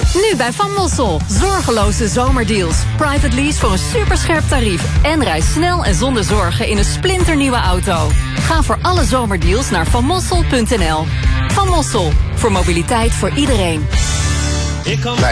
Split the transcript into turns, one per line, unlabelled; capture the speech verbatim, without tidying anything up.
Nu bij Van Mossel. Zorgeloze zomerdeals. Private lease voor een superscherp tarief. En reis snel en zonder zorgen in een splinternieuwe auto. Ga voor alle zomerdeals naar van mossel punt n l. Van Mossel. Voor mobiliteit voor iedereen.